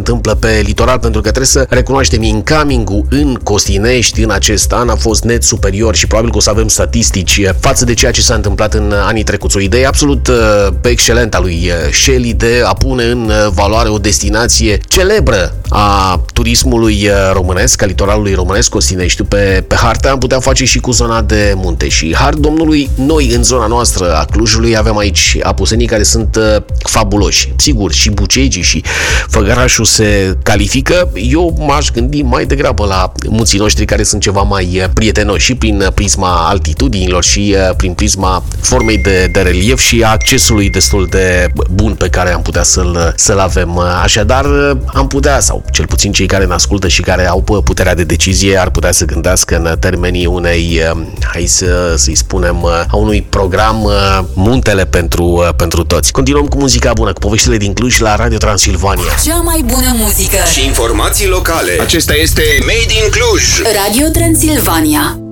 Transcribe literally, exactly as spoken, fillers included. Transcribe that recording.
întâmplă pe litoral, pentru că trebuie să recunoaștem, incoming-ul în Costinești în acest an a fost net superior și probabil că o să avem statistici față de ceea ce s-a întâmplat în anii trecuți. O idee absolut excelentă a lui Shelly de a pune în valoare o destinație celebră a turismului românesc, a litoralului românesc, Costineștiul, pe, pe hartă. Am putea face și cu zona de munte și har Domnului, noi în zona noastră a Clujului avem aici apusenii care sunt uh, fabuloși. Sigur, și Bucegii și Făgărașul se califică. Eu m-aș gândi mai degrabă la munții noștri care sunt ceva mai prietenoși și prin prisma altitudinilor și uh, prin prisma formei de, de relief și a accesului destul de bun pe care am putea să-l, să-l avem. Așadar, am putea, sau cel puțin cei care ne ascultă și care au puterea de decizie, ar putea să gândească în termenii unei, hai să, să-i spunem, a unui program Muntele pentru, pentru toți. Continuăm cu muzica bună, cu poveștile din Cluj la Radio Transilvania. Cea mai bună muzică și informații locale. Acesta este Made in Cluj. Radio Transilvania.